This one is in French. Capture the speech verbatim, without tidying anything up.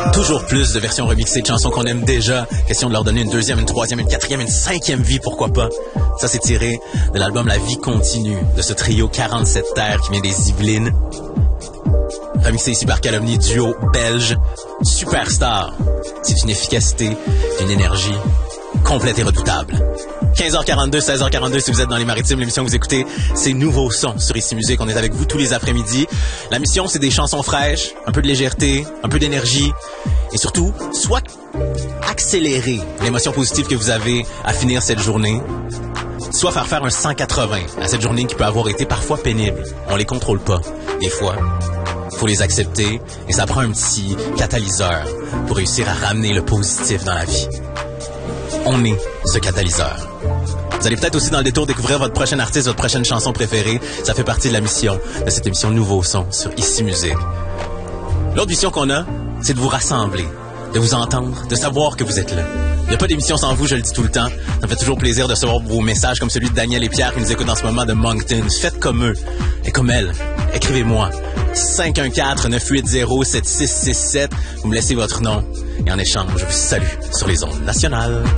Toujours plus de versions remixées de chansons qu'on aime déjà. Question de leur donner une deuxième, une troisième, une quatrième, une cinquième vie, pourquoi pas. Ça, c'est tiré de l'album La Vie Continue, de ce trio quarante-sept Terres qui vient des Yvelines. Remixé ici par Calomnie, duo belge, Superstar. C'est une efficacité, une énergie complète et redoutable. quinze heures quarante-deux, seize heures quarante-deux, si vous êtes dans les Maritimes, l'émission que vous écoutez, c'est Nouveau Son sur Ici Musique. On est avec vous tous les après-midi. La mission, c'est des chansons fraîches, un peu de légèreté, un peu d'énergie, et surtout, soit accélérer l'émotion positive que vous avez à finir cette journée, soit faire faire un cent quatre-vingts à cette journée qui peut avoir été parfois pénible. On les contrôle pas. Des fois, faut les accepter, et ça prend un petit catalyseur pour réussir à ramener le positif dans la vie. On est ce catalyseur. Vous allez peut-être aussi dans le détour découvrir votre prochain artiste, votre prochaine chanson préférée. Ça fait partie de la mission de cette émission Nouveau Son sur Ici Musique. L'autre mission qu'on a, c'est de vous rassembler, de vous entendre, de savoir que vous êtes là. Il n'y a pas d'émission sans vous, je le dis tout le temps. Ça me fait toujours plaisir de recevoir vos messages comme celui de Daniel et Pierre qui nous écoutent en ce moment de Moncton. Faites comme eux et comme elles. Écrivez-moi. cinq un quatre, neuf huit zéro, sept six six sept. Vous me laissez votre nom et en échange, je vous salue sur les ondes nationales.